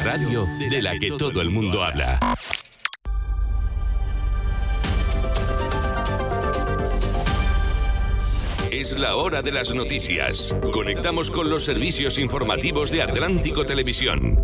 radio de la que todo el mundo habla. Es la hora de las noticias. Conectamos con los servicios informativos de Atlántico Televisión.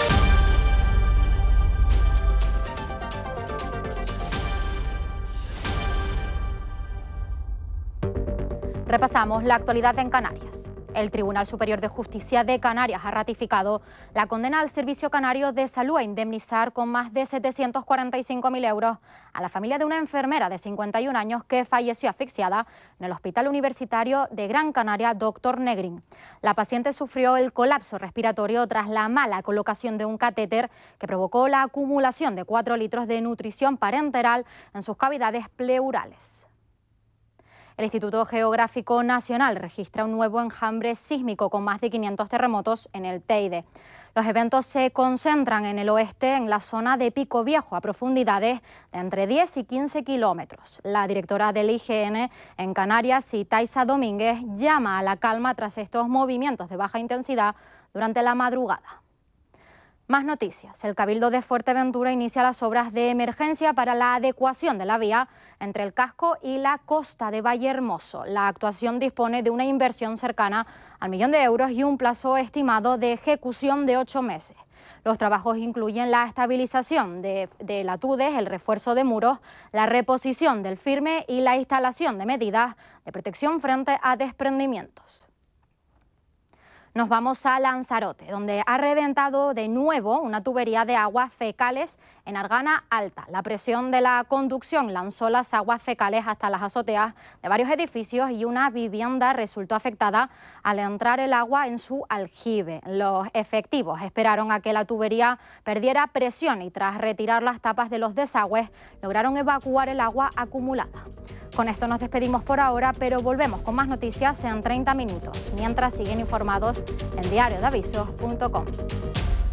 Repasamos la actualidad en Canarias. El Tribunal Superior de Justicia de Canarias ha ratificado la condena al Servicio Canario de Salud a indemnizar con más de 745.000 euros a la familia de una enfermera de 51 años que falleció asfixiada en el Hospital Universitario de Gran Canaria, Dr. Negrín. La paciente sufrió el colapso respiratorio tras la mala colocación de un catéter que provocó la acumulación de 4 litros de nutrición parenteral en sus cavidades pleurales. El Instituto Geográfico Nacional registra un nuevo enjambre sísmico con más de 500 terremotos en el Teide. Los eventos se concentran en el oeste, en la zona de Pico Viejo, a profundidades de entre 10 y 15 kilómetros. La directora del IGN en Canarias, Taisa Domínguez, llama a la calma tras estos movimientos de baja intensidad durante la madrugada. Más noticias. El Cabildo de Fuerteventura inicia las obras de emergencia para la adecuación de la vía entre el casco y la costa de Vallehermoso. La actuación dispone de una inversión cercana al 1.000.000 de euros y un plazo estimado de ejecución de 8 meses. Los trabajos incluyen la estabilización de laitudes, el refuerzo de muros, la reposición del firme y la instalación de medidas de protección frente a desprendimientos. Nos vamos a Lanzarote, donde ha reventado de nuevo una tubería de aguas fecales en Argana Alta. La presión de la conducción lanzó las aguas fecales hasta las azoteas de varios edificios y una vivienda resultó afectada al entrar el agua en su aljibe. Los efectivos esperaron a que la tubería perdiera presión y tras retirar las tapas de los desagües lograron evacuar el agua acumulada. Con esto nos despedimos por ahora, pero volvemos con más noticias en 30 minutos. Mientras siguen informados en diariodeavisos.com.